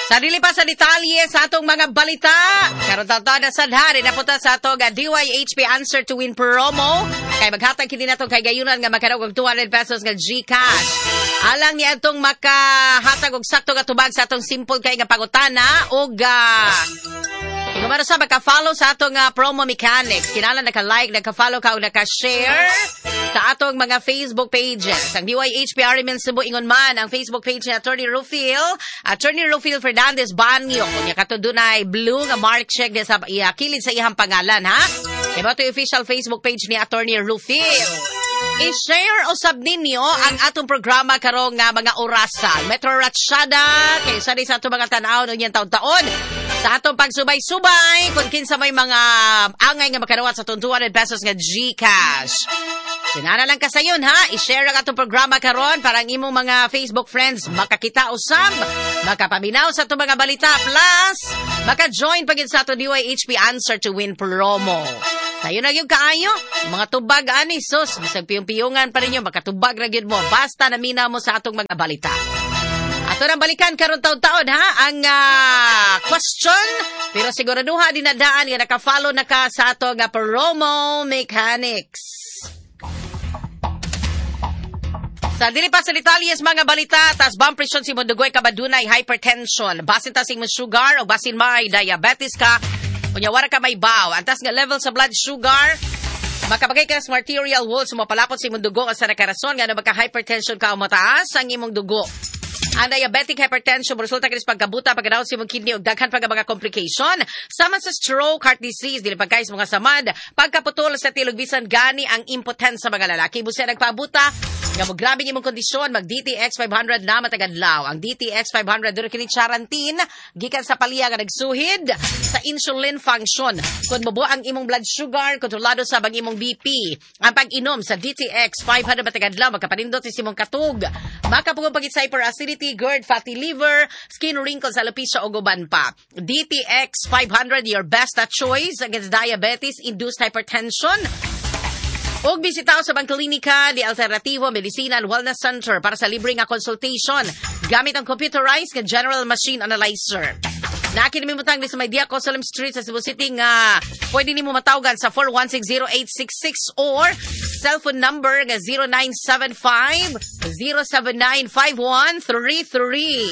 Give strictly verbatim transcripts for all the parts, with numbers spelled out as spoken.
Sa dili pa sa detalye sa atong mga balita, karon taw na sad hari napunta sa atong uh, D Y H P Answer to Win promo. Kay maghatag kini nato kay gayunan nga makarog og two hundred pesos nga GCash. Alang ni atong makahatag og sakto nga tubag sa atong simple kay nga pangutana og uh, numero sa maka-follow sa atong uh, promo mechanics. Kinahanglan naka-like, naka-follow ka o naka-share sa atong mga Facebook pages. Ang D Y H P R M N Cebu ingon man ang Facebook page ni Attorney Rufil, Attorney Rufil Fernandez Banyo. Kunya kato dunay blue nga mark check sa iakilid sa iyang pangalan, ha? Kaya ito yung official Facebook page ni Attorney Rufil. I-share o sab ninyo ang atong programa karong nga mga orasan. Metro Ratshada, kay sa sa atong mga tanaw nung yan taon-taon. Sa atong pagsubay-subay, kung kinsa may mga angay nga makarawat sa two hundred pesos nga GCash. Sinana lang ka sa yun, ha? I-share ang atong programa karon para ang imong mga Facebook friends makakita usab, makapaminaw sa atong mga balita, plus maka-join pagin sa atong D Y H P Answer to Win promo. Sayo na yung kaayo, mga tubag ani, sus, bisag piyong-piyungan pa rin yung makatubag na yun mo, basta namina mo sa atong mga balita. Ato nang balikan karon taon-taon, ha, ang uh, question, pero siguraduha dinadaan nga naka-follow na ka sa atong uh, promo mechanics. Sa dili pa sa detalyes mga balita, tas bomb presyon si Mundugoy kabadunay hypertension, basin ta sing sugar o basin may diabetes ka, kunya wara ka may baw, antas nga level sa blood sugar, makapagay ka sa arterial wall, sumapalapot si Mundugo sa nakarason nga na magka-hypertension ka o mataas ang imong dugo. Ang diabetic hypertension resulta kini sa pagkabuta, pagkadaot sa imong kidney ug daghan pa nga mga complication. Sama sa stroke, heart disease, dili pagkay sa mga samad, pagkaputol sa tilog bisan gani ang impotence sa mga lalaki. Busa nagpabuta nga mo grabe imong kondisyon, mag D T X five hundred na matagadlaw. Ang D T X five hundred duro kini charantin gikan sa palya nga nagsuhid sa insulin function. Kun mabuo ang imong blood sugar, kontrolado sa bang imong B P. Ang pag-inom sa D T X five hundred matagadlaw makapanindot sa imong katug. Makapugong pagit sa hyperacidity, GERD, fatty liver, skin wrinkles, alopecia o guban pa. D T X five hundred, your best choice against diabetes-induced hypertension. Og bisitaw sa bang klinika di Alternativo Medicina and Wellness Center para sa libre nga consultation gamit ang computerized nga general machine analyzer. Nakinimimutang ni sa may Diaco Salim Street sa Cebu City nga pwede ni mo matawgan sa four one six zero eight six six or cellphone number nga zero nine seven five zero seven nine five one three three.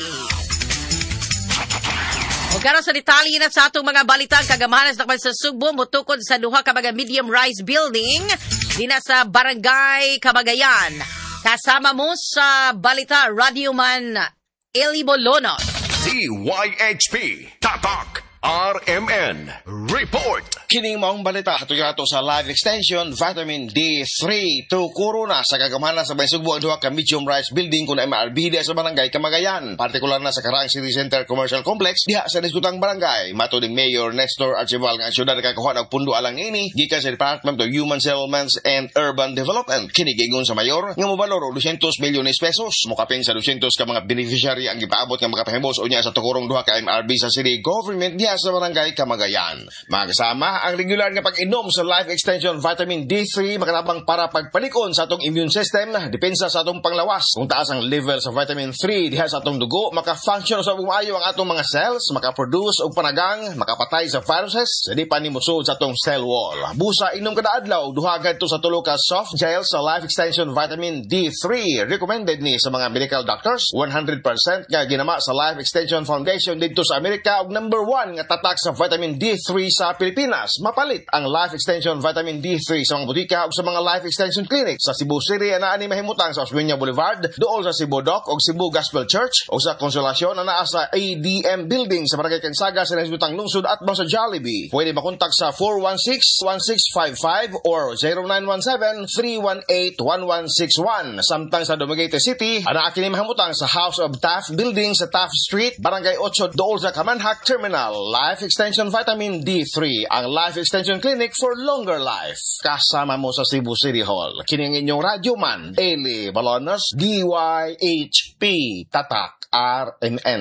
O karon sa detalye na sa atong mga balita, kagamahanas na sa Sugbo mutukod sa duha ka mga medium-rise building dina sa Barangay Camagayan. Kasama mo sa balita, Radioman Eli Bolonos. D Y H P Tatak R M N Report. Kining maong balita hatuyo ato sa live extension vitamin D three to Corona sa kagamahanan sa Baysugbo ang duha ka medium rise building kun M R B diha sa Barangay Camagayan, partikular na sa Karang City Center Commercial Complex diha sa diskutang barangay. Matod ni Mayor Nestor Archival nga syudad nakakuha og pundo alang ini gikan sa Department of Human Settlements and Urban Development. Kini giingon sa mayor nga mobalor og two hundred milyones pesos, mokaping sa two hundred ka mga beneficiary ang gipaabot nga makapahimos unya sa tukurong duha ka M R B sa city government diha sa Barangay Camagayan. Mga kasama ang regular nga pag-inom sa life extension vitamin D three makatabang para pagpalikon sa atong immune system, depensa sa atong panglawas. Kung taas ang level sa vitamin three diha sa atong dugo, maka-function sa bumayo ang atong mga cells, maka-produce og panagang, makapatay sa viruses, di pa ni musud sa atong cell wall. Busa inom kada adlaw duha gadto sa tulo ka soft gel sa life extension vitamin D three. Recommended ni sa mga medical doctors, one hundred percent nga ginama sa Life Extension Foundation dito sa Amerika og number one nga tatak sa vitamin D three sa Pilipinas. Mapalit ang Life Extension Vitamin D three sa mga butika o sa mga Life Extension Clinic sa Cebu City na ani mahimutang sa Osmeña Boulevard, dool sa Cebu Dock o Cebu Gospel Church o sa Konsolasyon na naa sa A D M Building sa Barangay Kansaga sa Nasbutang Lungsod at sa Jollibee. Pwede makontak sa four one six one six five five or zero nine one seven three one eight one one six one. Samtang sa Dumaguete City, ana kini mahimutang sa House of Taft Building sa Taft Street, Barangay eight dool sa Kamanhak Terminal. Life Extension Vitamin D three, ang Life Extension Clinic for longer life. Kasama mo sa Cebu City Hall. Kining inyong radyoman, Eli Balonos, D Y H P Tatak R M N.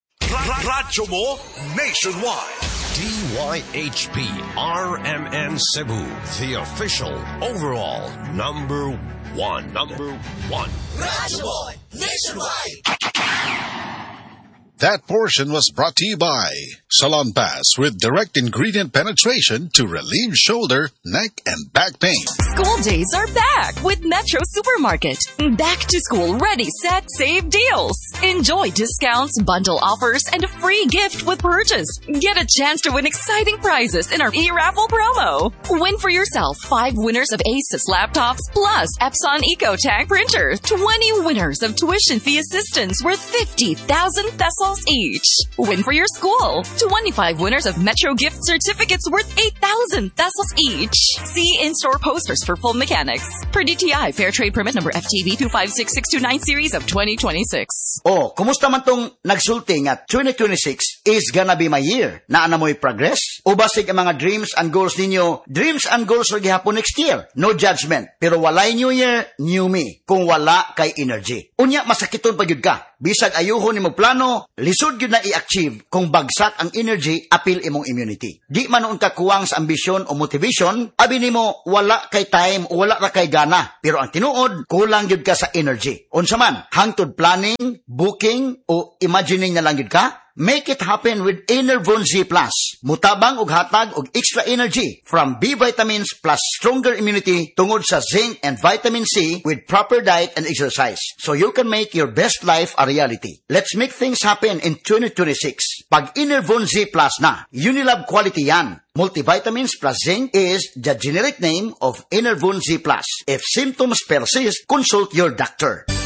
Radyo mo nationwide. D Y H P R M N Cebu, the official overall number one. Number one. Radyo mo nationwide. That portion was brought to you by Salon Pass with direct ingredient penetration to relieve shoulder, neck, and back pain. School days are back with Metro Supermarket. Back to school ready, set, save deals. Enjoy discounts, bundle offers, and a free gift with purchase. Get a chance to win exciting prizes in our e-raffle promo. Win for yourself five winners of Asus laptops plus Epson EcoTank printer. twenty winners of tuition fee assistance worth fifty thousand pesos each. Win for your school. twenty-five winners of Metro gift certificates worth eight thousand pesos each. See in-store posters for full mechanics. Per D T I Fair Trade Permit number F T B two five six six two nine series of twenty twenty-six. Oh, kumusta man tong nagsulti nga twenty twenty-six is gonna be my year? Naana mo'y progress? O basig ang mga dreams and goals ninyo? Dreams and goals ra gihapon next year. No judgment. Pero walay new year, new me. Kung wala kay energy. Unya, masakiton pa yun ka. Bisag ayuhon ni mo plano, lisod yun na i-achieve kung bagsak ang energy, apil imong immunity. Di man noon ka kuwang sa ambisyon o motivation, abi nimo wala kay time o wala ra kay gana. Pero ang tinuod, kulang yun ka sa energy. Unsa man, hangtod planning, booking, o imagining na lang yun ka, make it happen with Enervon Z Plus. Mutabang og hatag og extra energy from B vitamins plus stronger immunity tungod sa zinc and vitamin C with proper diet and exercise. So you can make your best life a reality. Let's make things happen in twenty twenty-six. Pag Enervon Z Plus na, Unilab quality yan. Multivitamins plus zinc is the generic name of Enervon Z Plus. If symptoms persist, consult your doctor.